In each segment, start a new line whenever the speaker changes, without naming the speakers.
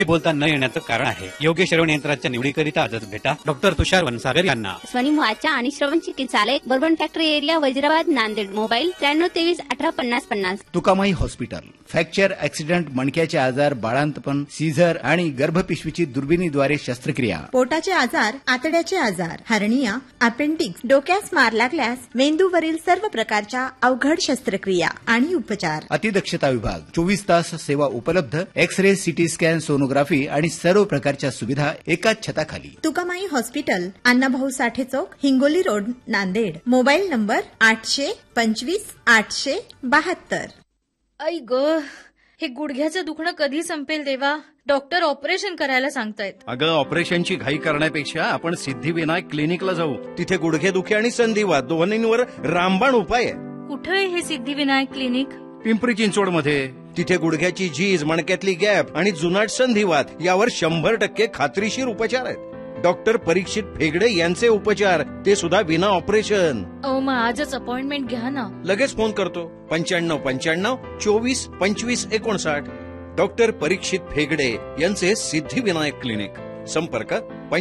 बोलता न येण्याचं कारण आहे. योग्य श्रवण यंत्राच्या निवडीकरिता आजच भेटा डॉक्टर तुषार वनसागर यांना.
स्वनिम वाचा आणि श्रवण चिकित्सालय, bourbon factory area, वैजराबाद, Nanded. Mobile 9323185050.
Tukamai hospital. Fracture, accident, मणक्याचे आजार, बाळांतपण, सीझर आणि गर्भपिशवीची दुर्बिणीद्वारे शस्त्रक्रिया.
पोटाचे आजार, आतड्याचे आजार, हर्निया, अपेंडिक्स, डोक्यास मार लागल्यास मेंदूवरील सर्व प्रकारच्या अवघड शस्त्रक्रिया आणि उपचार.
अतिदक्षता विभाग 24 तास सेवा उपलब्ध. एक्स-रे, सिटी स्कॅन, सोनोग्राफी आणि सर्व प्रकारच्या सुविधा एकाच छताखाली.
तुकामाई हॉस्पिटल, अण्णाभाऊ साठे चौक, Hingoli road, Nanded. Mobile number 825-800-872.
आई ग, हे गुडघ्याचं दुखणं कधी संपेल देवा? डॉक्टर ऑपरेशन करायला सांगतायत.
अगं, ऑपरेशनची घाई करण्यापेक्षा आपण सिद्धिविनायक क्लिनिकला जाऊ. तिथे गुडघेदुखी आणि संधिवात दोन्हींवर रामबाण उपाय आहे.
कुठे आहे हे सिद्धिविनायक क्लिनिक?
पिंपरी चिंचवडमध्ये. तिथे गुडघ्याची झीज, मणक्यातली गॅप आणि जुनाट संधिवात यावर 100% खात्रीशीर उपचार आहेत. डॉक्टर परीक्षित फेगडे यांचे उपचार, ते सुद्धा विना ऑपरेशन.
मग आजच अपॉइंटमेंट घ्या ना.
लगेच फोन करतो. 9555-24-25-59. डॉक्टर परीक्षित फेगडे यांचे सिद्धिविनायक क्लिनिक. संपर्क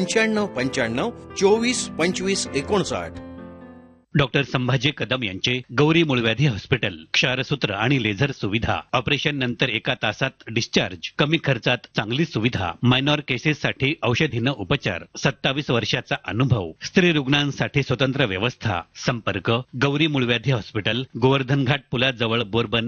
9555-24-25-59.
डॉक्टर संभाजी कदम यांचे गौरी मूळव्याधी हॉस्पिटल. क्षारसूत्र आणि लेझर सुविधा. ऑपरेशन नंतर 1 तासात डिस्चार्ज. कमी खर्चात चांगली सुविधा. मायनॉर केसेससाठी औषधीनं उपचार. 27 वर्षाचा अनुभव. स्त्री रुग्णांसाठी स्वतंत्र व्यवस्था. संपर्क गौरी मूळव्याधी हॉस्पिटल, गोवर्धन घाट पुलाजवळ, बोरबन,